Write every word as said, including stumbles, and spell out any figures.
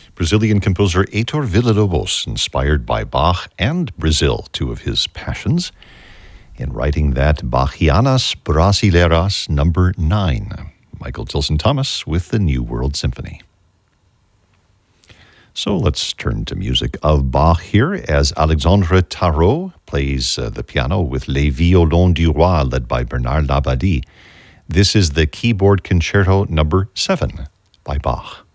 Brazilian composer Heitor Villa-Lobos, inspired by Bach and Brazil, two of his passions, in writing that Bachianas Brasileiras number nine. Michael Tilson Thomas with the New World Symphony. So let's turn to music of Bach here as Alexandre Tarot plays uh, the piano with Les Violons du Roi, led by Bernard Labadie. This is the Keyboard Concerto number seven by Bach.